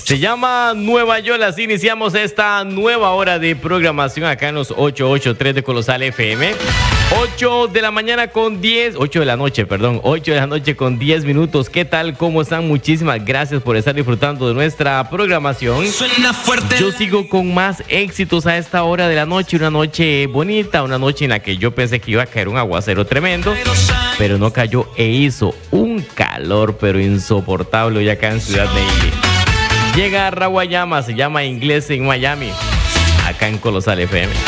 Se llama Nueva York, así iniciamos esta nueva hora de programación acá en los 883 de Colosal FM. 8 de la mañana con 10, 8 de la noche, perdón, 8 de la noche con 10 minutos. ¿Qué tal? ¿Cómo están? Muchísimas gracias por estar disfrutando de nuestra programación. Suena fuerte. Yo sigo con más éxitos a esta hora de la noche, una noche bonita, una noche en la que yo pensé que iba a caer un aguacero tremendo, pero no cayó e hizo un calor pero insoportable hoy acá en Ciudad Neyli. Llega Rawayama, se llama Inglés en Miami, acá en Colosal FM.